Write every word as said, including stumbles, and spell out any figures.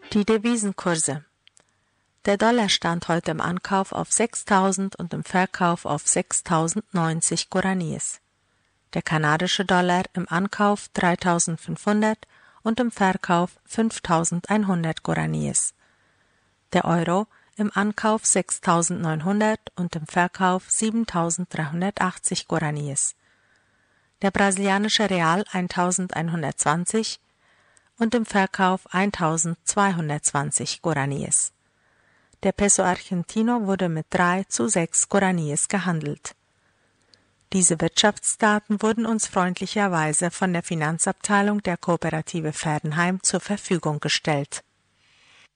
Die Devisenkurse. Der Dollar stand heute im Ankauf auf sechstausend und im Verkauf auf sechstausendneunzig Guaraníes. Der kanadische Dollar im Ankauf dreitausendfünfhundert und im Verkauf fünftausendeinhundert Guaraníes. Der Euro im Ankauf sechstausendneunhundert und im Verkauf siebentausenddreihundertachtzig Guaraníes. Der brasilianische Real eintausendeinhundertzwanzig und im Verkauf eintausendzweihundertzwanzig Guaraníes. Der Peso Argentino wurde mit drei zu sechs Guaraníes gehandelt. Diese Wirtschaftsdaten wurden uns freundlicherweise von der Finanzabteilung der Kooperative Verdenheim zur Verfügung gestellt.